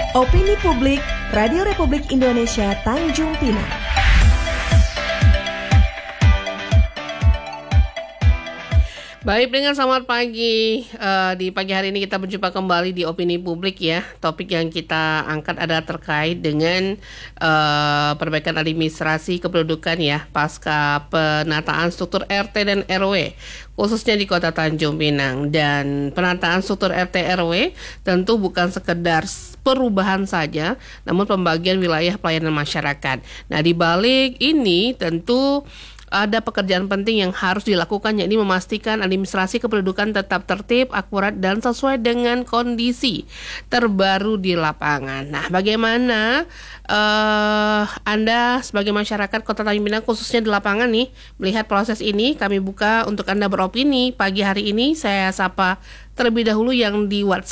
Opini Publik, Radio Republik Indonesia Tanjung Pinang. Baik, dengan selamat pagi. Di pagi hari ini kita berjumpa kembali di Opini Publik ya. Topik yang kita angkat adalah terkait dengan perbaikan administrasi kependudukan ya pasca penataan struktur RT dan RW khususnya di Kota Tanjung Pinang. Dan penataan struktur RT RW tentu bukan sekedar perubahan saja, namun pembagian wilayah pelayanan masyarakat. Nah, di balik ini tentu ada pekerjaan penting yang harus dilakukan, yakni memastikan administrasi kependudukan tetap tertib, akurat, dan sesuai dengan kondisi terbaru di lapangan. Nah, bagaimana Anda sebagai masyarakat Kota Tanjung Pinang khususnya di lapangan nih melihat proses ini? Kami buka untuk Anda beropini pagi hari ini. Saya sapa terlebih dahulu yang di WhatsApp